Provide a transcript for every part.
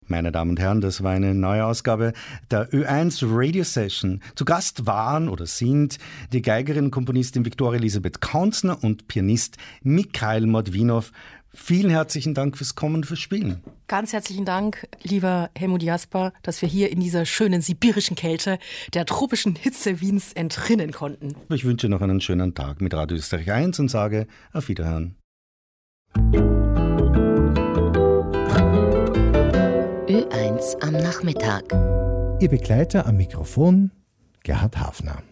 Meine Damen und Herren, das war eine neue Ausgabe der Ö1 Radio Session. Zu Gast waren oder sind die Geigerin und Komponistin Viktoria Elisabeth Kaunzner und Pianist Mikhail Mordwinow. Vielen herzlichen Dank fürs Kommen und fürs Spielen. Ganz herzlichen Dank, lieber Helmut Jasper, dass wir hier in dieser schönen sibirischen Kälte der tropischen Hitze Wiens entrinnen konnten. Ich wünsche noch einen schönen Tag mit Radio Österreich 1 und sage auf Wiederhören. Ö1 am Nachmittag. Ihr Begleiter am Mikrofon, Gerhard Hafner.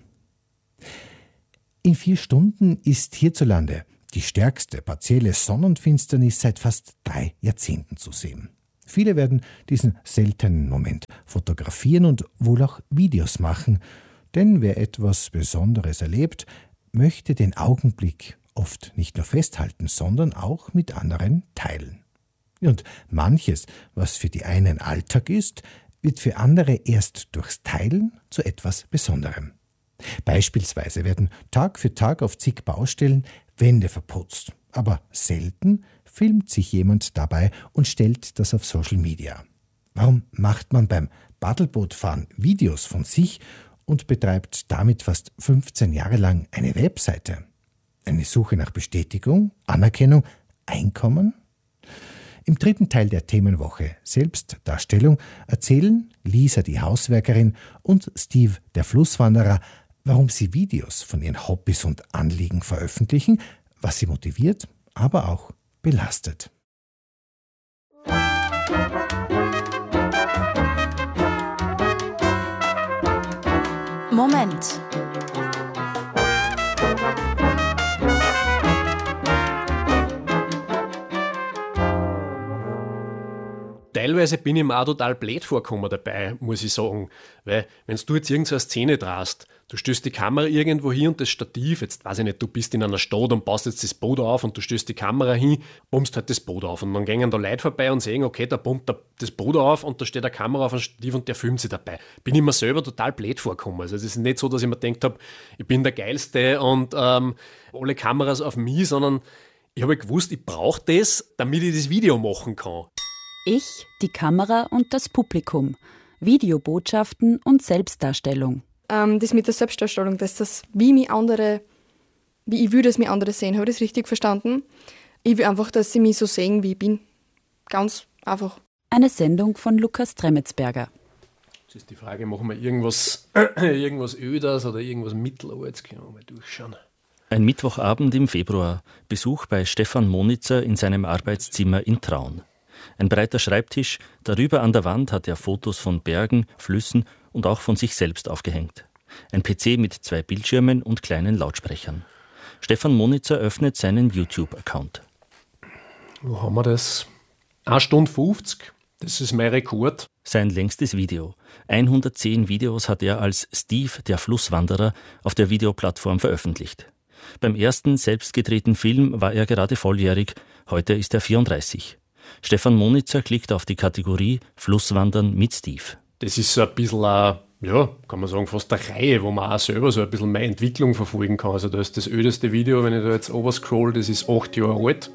In 4 Stunden ist hierzulande die stärkste partielle Sonnenfinsternis seit fast 3 Jahrzehnten zu sehen. Viele werden diesen seltenen Moment fotografieren und wohl auch Videos machen, denn wer etwas Besonderes erlebt, möchte den Augenblick oft nicht nur festhalten, sondern auch mit anderen teilen. Und manches, was für die einen Alltag ist, wird für andere erst durchs Teilen zu etwas Besonderem. Beispielsweise werden Tag für Tag auf zig Baustellen Wände verputzt, aber selten filmt sich jemand dabei und stellt das auf Social Media. Warum macht man beim Paddelbootfahren Videos von sich und betreibt damit fast 15 Jahre lang eine Webseite? Eine Suche nach Bestätigung, Anerkennung, Einkommen? Im 3. Teil der Themenwoche Selbstdarstellung erzählen Lisa, die Hauswerkerin, und Steve, der Flusswanderer, warum sie Videos von ihren Hobbys und Anliegen veröffentlichen, was sie motiviert, aber auch belastet. Moment. Teilweise bin ich mir auch total blöd vorgekommen dabei, muss ich sagen. Weil, wenn du jetzt irgendeine Szene drehst, du stößt die Kamera irgendwo hin und das Stativ, jetzt weiß ich nicht, du bist in einer Stadt und baust jetzt das Boot auf und du stößt die Kamera hin, bombst halt das Boot auf. Und dann gehen da Leute vorbei und sehen, okay, da bombt das Boot auf und da steht eine Kamera auf einem Stativ und der filmt sich dabei. Bin ich mir selber total blöd vorgekommen. Also es ist nicht so, dass ich mir gedacht habe, ich bin der Geilste und alle Kameras auf mich, sondern ich habe gewusst, ich brauche das, damit ich das Video machen kann. Ich, die Kamera und das Publikum. Videobotschaften und Selbstdarstellung. Das mit der Selbstdarstellung, wie ich will, dass mich andere sehen. Habe ich das richtig verstanden? Ich will einfach, dass sie mich so sehen, wie ich bin. Ganz einfach. Eine Sendung von Lukas Tremetsberger. Jetzt ist die Frage, machen wir irgendwas Ödes oder irgendwas Mittelaltes? Können wir mal durchschauen. Ein Mittwochabend im Februar. Besuch bei Stefan Monitzer in seinem Arbeitszimmer in Traun. Ein breiter Schreibtisch, darüber an der Wand hat er Fotos von Bergen, Flüssen und auch von sich selbst aufgehängt. Ein PC mit 2 Bildschirmen und kleinen Lautsprechern. Stefan Monitzer öffnet seinen YouTube-Account. Wo haben wir das? 1 Stunde 50, das ist mein Rekord. Sein längstes Video. 110 Videos hat er als Steve, der Flusswanderer, auf der Videoplattform veröffentlicht. Beim ersten selbst gedrehten Film war er gerade volljährig, heute ist er 34. Stefan Monitzer klickt auf die Kategorie Flusswandern mit Steve. Das ist so ein bisschen, kann man sagen, fast eine Reihe, wo man auch selber so ein bisschen meine Entwicklung verfolgen kann. Also das ist das ödeste Video, wenn ich da jetzt overscroll, das ist 8 Jahre alt.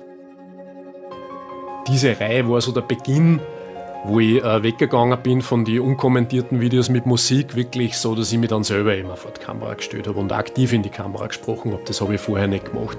Diese Reihe war so der Beginn, wo ich weggegangen bin von den unkommentierten Videos mit Musik, wirklich so, dass ich mich dann selber immer vor die Kamera gestellt habe und aktiv in die Kamera gesprochen habe. Das habe ich vorher nicht gemacht.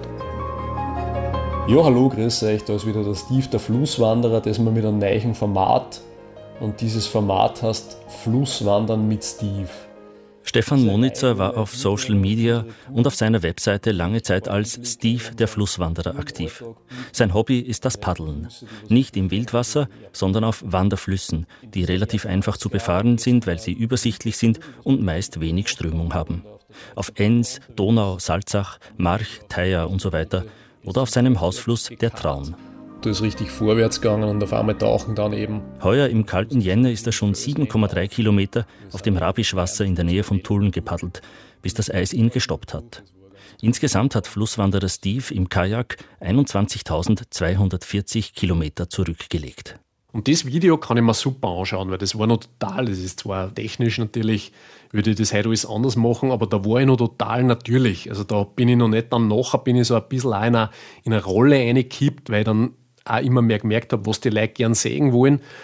Ja, hallo, grüß euch, da ist wieder der Steve, der Flusswanderer, das mal mit einem neuen Format. Und dieses Format heißt Flusswandern mit Steve. Stefan Monitzer war auf Social Media und auf seiner Webseite lange Zeit als Steve, der Flusswanderer, aktiv. Sein Hobby ist das Paddeln. Nicht im Wildwasser, sondern auf Wanderflüssen, die relativ einfach zu befahren sind, weil sie übersichtlich sind und meist wenig Strömung haben. Auf Enns, Donau, Salzach, March, Theier und so weiter. Oder auf seinem Hausfluss der Traun. Da ist richtig vorwärts gegangen und auf einmal tauchen dann eben. Heuer im kalten Jänner ist er schon 7,3 Kilometer auf dem Rabischwasser in der Nähe von Tulln gepaddelt, bis das Eis ihn gestoppt hat. Insgesamt hat Flusswanderer Steve im Kajak 21.240 Kilometer zurückgelegt. Und das Video kann ich mir super anschauen, weil das war noch total, das ist zwar technisch natürlich, würde ich das heute alles anders machen, aber da war ich noch total natürlich. Also da bin ich noch nicht, dann nachher bin ich so ein bisschen auch in eine Rolle reingekippt, weil ich dann auch immer mehr gemerkt habe, was die Leute gern sehen wollen.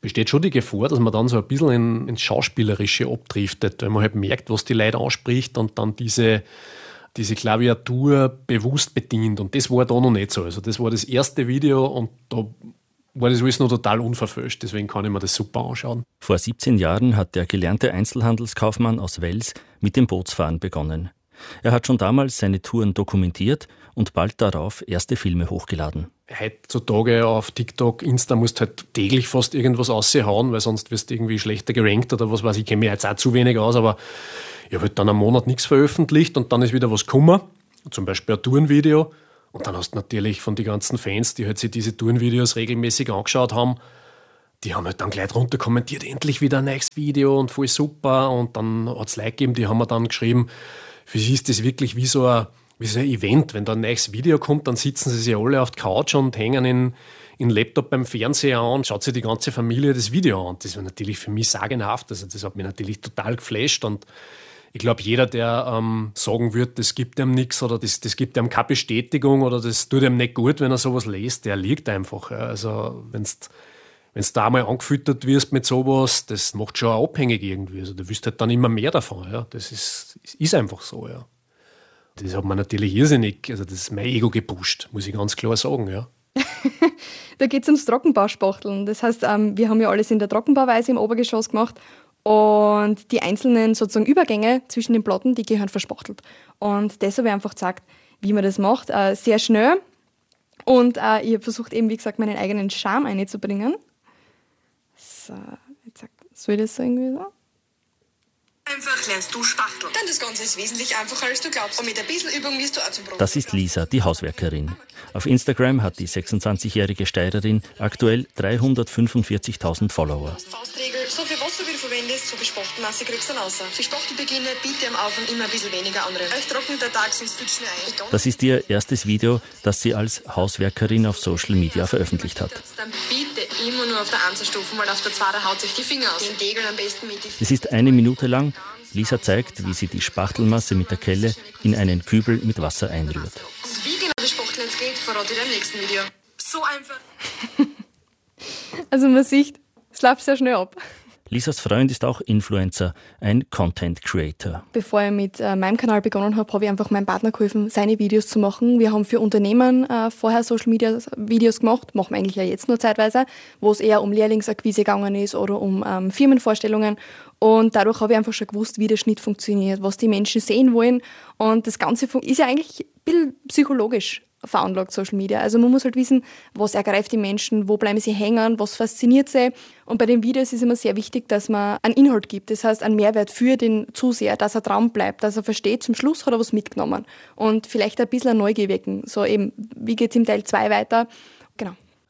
besteht schon die Gefahr, dass man dann so ein bisschen ins Schauspielerische abdriftet, weil man halt merkt, was die Leute anspricht und dann diese Klaviatur bewusst bedient. Und das war da noch nicht so. Also das war das erste Video und da war das alles noch total unverfälscht. Deswegen kann ich mir das super anschauen. Vor 17 Jahren hat der gelernte Einzelhandelskaufmann aus Wels mit dem Bootsfahren begonnen. Er hat schon damals seine Touren dokumentiert und bald darauf erste Filme hochgeladen. Heutzutage auf TikTok, Insta musst du halt täglich fast irgendwas raushauen, weil sonst wirst du irgendwie schlechter gerankt oder was weiß ich. Ich kenne mich jetzt auch zu wenig aus, aber ich habe halt dann einen Monat nichts veröffentlicht und dann ist wieder was gekommen, zum Beispiel ein Tourenvideo. Und dann hast du natürlich von den ganzen Fans, die halt sich diese Tourenvideos regelmäßig angeschaut haben, die haben halt dann gleich drunter kommentiert, endlich wieder ein neues Video und voll super. Und dann hat es Leute gegeben, die haben mir dann geschrieben, für sie ist das wirklich wie so ein Event. Wenn da ein neues Video kommt, dann sitzen sie sich alle auf der Couch und hängen in Laptop beim Fernseher an und schaut sich die ganze Familie das Video an. Das war natürlich für mich sagenhaft. Also das hat mich natürlich total geflasht. Und ich glaube, jeder, der sagen wird, das gibt ihm nichts oder das gibt ihm keine Bestätigung oder das tut ihm nicht gut, wenn er sowas liest, der liegt einfach. Ja. Also wenn du da einmal angefüttert wirst mit sowas, das macht schon auch abhängig irgendwie. Also du willst halt dann immer mehr davon. Ja. Das ist einfach so. Ja. Das hat man natürlich irrsinnig, also das ist mein Ego gepusht, muss ich ganz klar sagen. Ja. Da geht es ums Trockenbauspachteln. Das heißt, wir haben ja alles in der Trockenbauweise im Obergeschoss gemacht. Und die einzelnen sozusagen Übergänge zwischen den Platten, die gehören verspachtelt. Und das habe ich einfach gezeigt, wie man das macht. Sehr schnell. Und ich habe versucht, eben, wie gesagt, meinen eigenen Charme einzubringen. So, jetzt soll ich das so irgendwie so? Einfach lernst du Spachteln. Dann das Ganze ist wesentlich einfacher, als du glaubst. Und mit ein bisschen Übung wirst du auch zum Profi. Das ist Lisa, die Hauswerkerin. Auf Instagram hat die 26-jährige Steirerin aktuell 345.000 Follower. Faustregel, so viel Wasser wie du verwendest, so viel Spachtelmasse kriegst du dann raus. Für Spachtelbeginner biete am Anfang immer ein bisschen weniger anrühren. Euch trocknet der Tag, sonst fühlt schnell ein. Das ist ihr erstes Video, das sie als Hauswerkerin auf Social Media veröffentlicht hat. Dann bitte immer nur auf der 1er Stufe, weil auf der 2er haut sich die Finger aus. Den Degel am besten mit. Es ist 1 Minute lang. Lisa zeigt, wie sie die Spachtelmasse mit der Kelle in einen Kübel mit Wasser einrührt. Und wie genau das Spachteln jetzt geht, verrate ich dir im nächsten Video. So einfach. Also man sieht, es läuft sehr schnell ab. Lisas Freund ist auch Influencer, ein Content Creator. Bevor ich mit meinem Kanal begonnen habe, habe ich einfach meinem Partner geholfen, seine Videos zu machen. Wir haben für Unternehmen vorher Social Media Videos gemacht, machen wir eigentlich ja jetzt nur zeitweise, wo es eher um Lehrlingsakquise gegangen ist oder um Firmenvorstellungen. Und dadurch habe ich einfach schon gewusst, wie der Schnitt funktioniert, was die Menschen sehen wollen. Und das Ganze ist ja eigentlich ein bisschen psychologisch veranlagt, Social Media. Also man muss halt wissen, was ergreift die Menschen, wo bleiben sie hängen, was fasziniert sie. Und bei den Videos ist immer sehr wichtig, dass man einen Inhalt gibt. Das heißt, einen Mehrwert für den Zuseher, dass er dran bleibt, dass er versteht, zum Schluss hat er was mitgenommen. Und vielleicht ein bisschen Neugier wecken. So eben, wie geht es im Teil 2 weiter? Genau.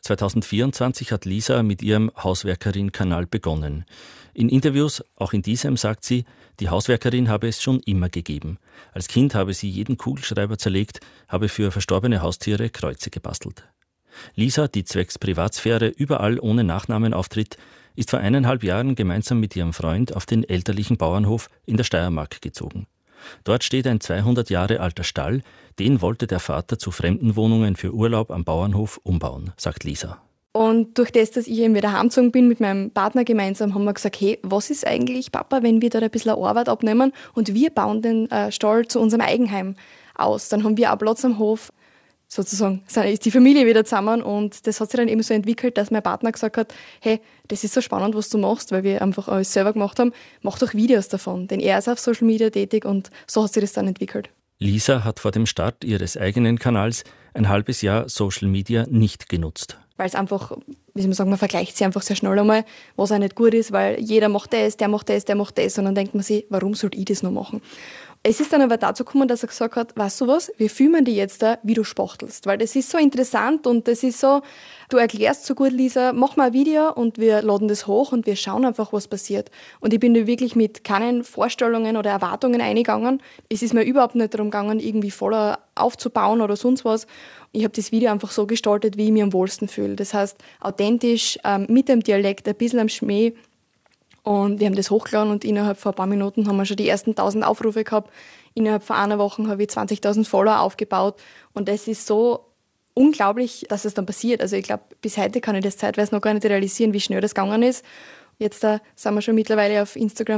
2024 hat Lisa mit ihrem Hauswerkerin-Kanal begonnen. In Interviews, auch in diesem, sagt sie, die Hauswerkerin habe es schon immer gegeben. Als Kind habe sie jeden Kugelschreiber zerlegt, habe für verstorbene Haustiere Kreuze gebastelt. Lisa, die zwecks Privatsphäre überall ohne Nachnamen auftritt, ist vor 1,5 Jahren gemeinsam mit ihrem Freund auf den elterlichen Bauernhof in der Steiermark gezogen. Dort steht ein 200 Jahre alter Stall, den wollte der Vater zu Fremdenwohnungen für Urlaub am Bauernhof umbauen, sagt Lisa. Und durch das, dass ich eben wieder heimgezogen bin mit meinem Partner gemeinsam, haben wir gesagt, hey, was ist eigentlich, Papa, wenn wir da ein bisschen Arbeit abnehmen und wir bauen den Stall zu unserem Eigenheim aus. Dann haben wir auch Platz am Hof, sozusagen ist die Familie wieder zusammen und das hat sich dann eben so entwickelt, dass mein Partner gesagt hat, hey, das ist so spannend, was du machst, weil wir einfach alles selber gemacht haben, mach doch Videos davon, denn er ist auf Social Media tätig und so hat sich das dann entwickelt. Lisa hat vor dem Start ihres eigenen Kanals ein halbes Jahr Social Media nicht genutzt. Weil es einfach, wie soll man sagen, man vergleicht sich einfach sehr schnell einmal, was auch nicht gut ist, weil jeder macht das, der macht das, der macht das und dann denkt man sich, warum soll ich das noch machen? Es ist dann aber dazu gekommen, dass er gesagt hat, weißt du was, wir filmen dich jetzt da, wie du spachtelst, weil das ist so interessant und das ist so, du erklärst so gut, Lisa, mach mal ein Video und wir laden das hoch und wir schauen einfach, was passiert. Und ich bin da wirklich mit keinen Vorstellungen oder Erwartungen eingegangen. Es ist mir überhaupt nicht darum gegangen, irgendwie voller aufzubauen oder sonst was. Ich habe das Video einfach so gestaltet, wie ich mich am wohlsten fühle. Das heißt, authentisch, mit dem Dialekt, ein bisschen am Schmäh. Und wir haben das hochgeladen und innerhalb von ein paar Minuten haben wir schon die ersten 1000 Aufrufe gehabt. Innerhalb von einer Woche habe ich 20.000 Follower aufgebaut. Und das ist so unglaublich, dass es dann passiert. Also ich glaube, bis heute kann ich das zeitweise noch gar nicht realisieren, wie schnell das gegangen ist. Jetzt sind wir schon mittlerweile auf Instagram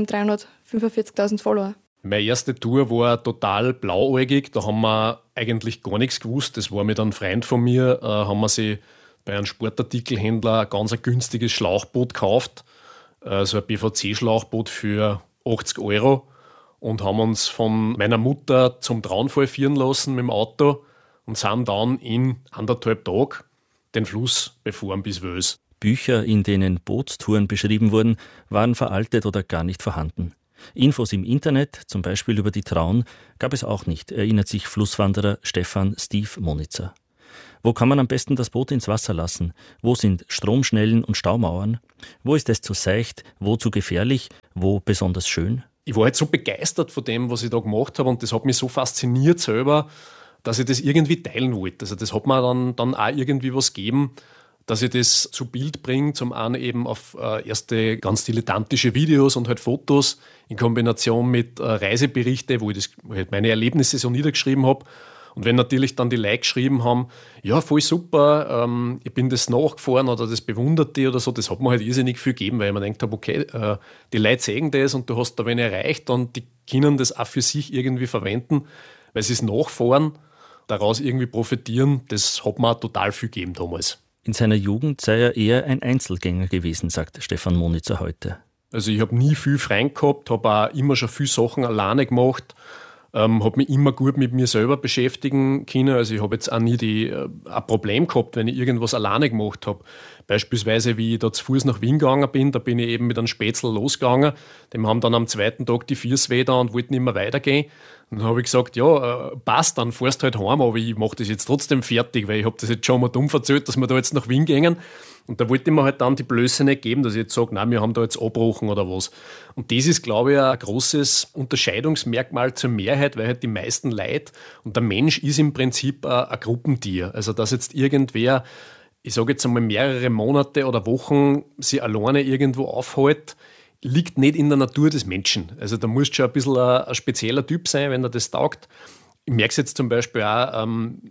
345.000 Follower. Meine erste Tour war total blauäugig, da haben wir eigentlich gar nichts gewusst. Das war mit einem Freund von mir, haben wir sich bei einem Sportartikelhändler ein ganz günstiges Schlauchboot gekauft, so ein BVC-Schlauchboot für 80 € und haben uns von meiner Mutter zum Traunfall führen lassen mit dem Auto und sind dann in 1,5 Tagen den Fluss befahren bis Wös. Bücher, in denen Bootstouren beschrieben wurden, waren veraltet oder gar nicht vorhanden. Infos im Internet, zum Beispiel über die Traun, gab es auch nicht, erinnert sich Flusswanderer Stefan Steve Monitzer. Wo kann man am besten das Boot ins Wasser lassen? Wo sind Stromschnellen und Staumauern? Wo ist es zu seicht? Wo zu gefährlich? Wo besonders schön? Ich war halt so begeistert von dem, was ich da gemacht habe und das hat mich so fasziniert selber, dass ich das irgendwie teilen wollte. Also das hat mir dann auch irgendwie was gegeben, dass ich das zu Bild bringe, zum einen eben auf erste ganz dilettantische Videos und halt Fotos in Kombination mit Reiseberichte, wo ich halt meine Erlebnisse so niedergeschrieben habe. Und wenn natürlich dann die Leute geschrieben haben, ja, voll super, ich bin das nachgefahren oder das bewundert die oder so, das hat mir halt irrsinnig viel gegeben, weil ich mir gedacht habe, okay, die Leute sehen das und du hast da wen erreicht und die können das auch für sich irgendwie verwenden, weil sie es nachfahren, daraus irgendwie profitieren, das hat mir total viel gegeben damals. In seiner Jugend sei er eher ein Einzelgänger gewesen, sagt Stefan Monitzer heute. Also ich habe nie viel Freunde gehabt, habe auch immer schon viele Sachen alleine gemacht, habe mich immer gut mit mir selber beschäftigen können. Also ich habe jetzt auch nie ein Problem gehabt, wenn ich irgendwas alleine gemacht habe. Beispielsweise, wie ich da zu Fuß nach Wien gegangen bin, da bin ich eben mit einem Spätzl losgegangen. Dem haben dann am zweiten Tag die Füße weh da und wollten nicht mehr weitergehen. Und dann habe ich gesagt, ja, passt, dann fährst du halt heim, aber ich mache das jetzt trotzdem fertig, weil ich habe das jetzt schon mal dumm verzählt, dass wir da jetzt nach Wien gehen. Und da wollte ich mir halt dann die Blöße nicht geben, dass ich jetzt sage, nein, wir haben da jetzt abgebrochen oder was. Und das ist, glaube ich, ein großes Unterscheidungsmerkmal zur Mehrheit, weil halt die meisten Leute, und der Mensch ist im Prinzip ein Gruppentier. Also dass jetzt irgendwer, ich sage jetzt einmal mehrere Monate oder Wochen, sich alleine irgendwo aufhält, liegt nicht in der Natur des Menschen. Also da musst du schon ein bisschen ein spezieller Typ sein, wenn er das taugt. Ich merke es jetzt zum Beispiel auch,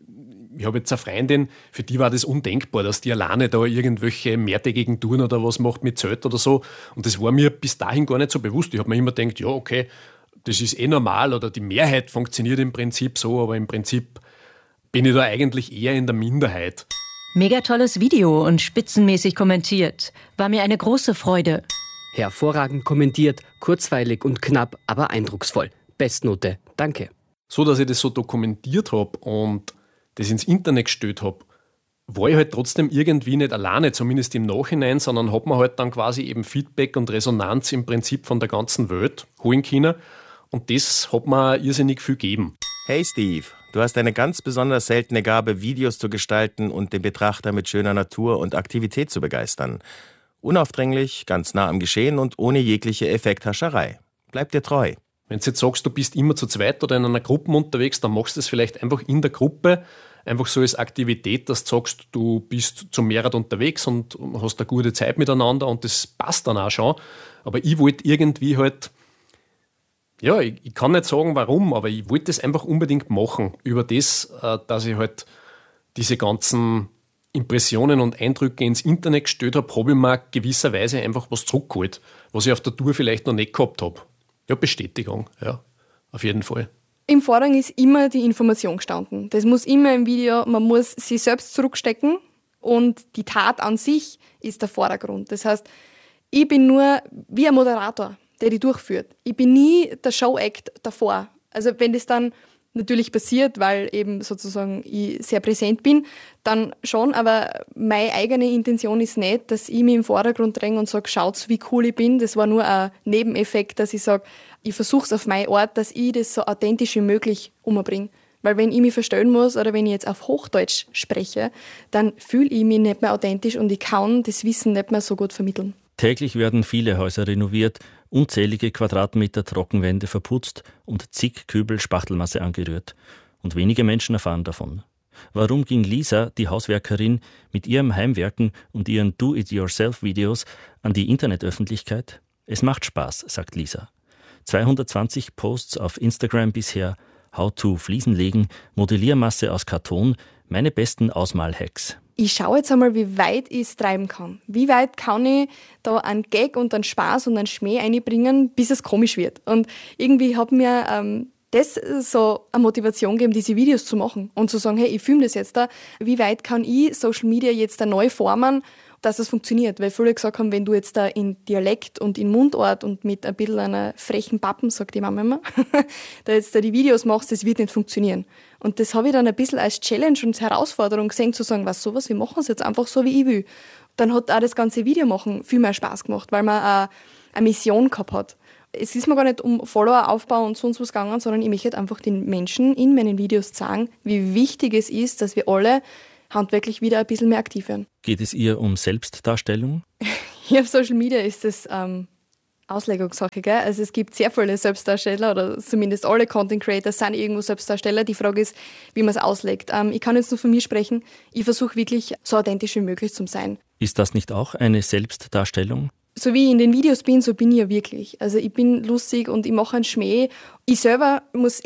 ich habe jetzt eine Freundin, für die war das undenkbar, dass die alleine da irgendwelche mehrtägigen Touren oder was macht mit Zelt oder so. Und das war mir bis dahin gar nicht so bewusst. Ich habe mir immer gedacht, ja, okay, das ist eh normal oder die Mehrheit funktioniert im Prinzip so, aber im Prinzip bin ich da eigentlich eher in der Minderheit. Mega tolles Video und spitzenmäßig kommentiert. War mir eine große Freude. Hervorragend kommentiert, kurzweilig und knapp, aber eindrucksvoll. Bestnote, danke. So, dass ich das so dokumentiert habe und das ins Internet gestellt habe, war ich halt trotzdem irgendwie nicht alleine, zumindest im Nachhinein, sondern habe mir halt dann quasi eben Feedback und Resonanz im Prinzip von der ganzen Welt holen können und das hat mir irrsinnig viel gegeben. Hey Steve, du hast eine ganz besonders seltene Gabe, Videos zu gestalten und den Betrachter mit schöner Natur und Aktivität zu begeistern. Unaufdringlich, ganz nah am Geschehen und ohne jegliche Effekthascherei. Bleib dir treu. Wenn du jetzt sagst, du bist immer zu zweit oder in einer Gruppe unterwegs, dann machst du es vielleicht einfach in der Gruppe, einfach so als Aktivität, dass du sagst, du bist zu mehreren unterwegs und hast eine gute Zeit miteinander und das passt dann auch schon. Aber ich wollte irgendwie halt, ja, ich kann nicht sagen warum, aber ich wollte das einfach unbedingt machen. Über das, dass ich halt diese ganzen Impressionen und Eindrücke ins Internet gestellt habe, habe ich mir gewisserweise einfach was zurückgeholt, was ich auf der Tour vielleicht noch nicht gehabt habe. Ja, Bestätigung, ja, auf jeden Fall. Im Vorrang ist immer die Information gestanden. Das muss immer im Video, man muss sich selbst zurückstecken und die Tat an sich ist der Vordergrund. Das heißt, ich bin nur wie ein Moderator, der die durchführt. Ich bin nie der Show-Act davor. Also wenn das dann natürlich passiert, weil eben sozusagen ich sehr präsent bin, dann schon, aber meine eigene Intention ist nicht, dass ich mich im Vordergrund dränge und sage, schaut, wie cool ich bin. Das war nur ein Nebeneffekt, dass ich sage, ich versuche es auf meine Art, dass ich das so authentisch wie möglich umbringe. Weil wenn ich mich verstellen muss oder wenn ich jetzt auf Hochdeutsch spreche, dann fühle ich mich nicht mehr authentisch und ich kann das Wissen nicht mehr so gut vermitteln. Täglich werden viele Häuser renoviert, unzählige Quadratmeter Trockenwände verputzt und zig Kübel Spachtelmasse angerührt. Und wenige Menschen erfahren davon. Warum ging Lisa, die Hauswerkerin, mit ihrem Heimwerken und ihren Do-it-yourself-Videos an die Internetöffentlichkeit? Es macht Spaß, sagt Lisa. 220 Posts auf Instagram bisher How-to Fliesen legen, Modelliermasse aus Karton, meine besten Ausmalhacks. Ich schaue jetzt einmal, wie weit ich es treiben kann. Wie weit kann ich da einen Gag und einen Spaß und einen Schmäh einbringen, bis es komisch wird. Und irgendwie hat mir das so eine Motivation gegeben, diese Videos zu machen und zu sagen, hey, ich filme das jetzt da. Wie weit kann ich Social Media jetzt da neu formen, dass es funktioniert? Weil viele gesagt haben, wenn du jetzt da in Dialekt und in Mundart und mit ein bisschen einer frechen Pappen, sagt die Mama immer, da jetzt da die Videos machst, das wird nicht funktionieren. Und das habe ich dann ein bisschen als Challenge und Herausforderung gesehen, zu sagen, was sowas, wir machen es jetzt einfach so, wie ich will. Dann hat auch das ganze Video machen viel mehr Spaß gemacht, weil man auch eine Mission gehabt hat. Es ist mir gar nicht um Follower-Aufbau und sonst was gegangen, sondern ich möchte einfach den Menschen in meinen Videos zeigen, wie wichtig es ist, dass wir alle handwerklich wieder ein bisschen mehr aktiv werden. Geht es ihr um Selbstdarstellung? Hier auf Social Media ist das Auslegungssache, gell? Also es gibt sehr viele Selbstdarsteller oder zumindest alle Content Creators sind irgendwo Selbstdarsteller. Die Frage ist, wie man es auslegt. Ich kann jetzt nur von mir sprechen. Ich versuche wirklich so authentisch wie möglich zu sein. Ist das nicht auch eine Selbstdarstellung? So wie ich in den Videos bin, so bin ich ja wirklich. Also ich bin lustig und ich mache einen Schmäh. Ich selber muss